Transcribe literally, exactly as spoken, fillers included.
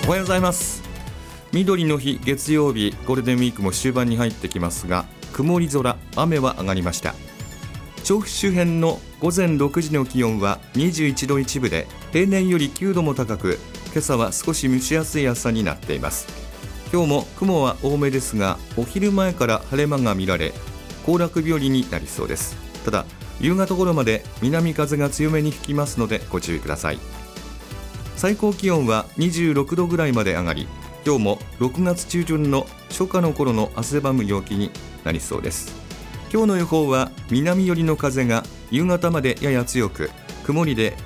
おはようございます。緑の日月曜日、ゴールデンウィークも終盤に入ってきますが、曇り空、雨は上がりました。調布周辺の午前ろくじの気温はにじゅういちどいちぶで、平年よりきゅうども高く、今朝は少し蒸し暑い朝になっています。今日も雲は多めですが、お昼前から晴れ間が見られ、行楽日和になりそうです。ただ夕方頃まで南風が強めに吹きますのでご注意ください。最高気温はにじゅうろくどぐらいまで上がり、今日もろくがつ中旬の初夏の頃の汗ばむ陽気になりそうです。今日の予報は南寄りの風が夕方までやや強く、曇りで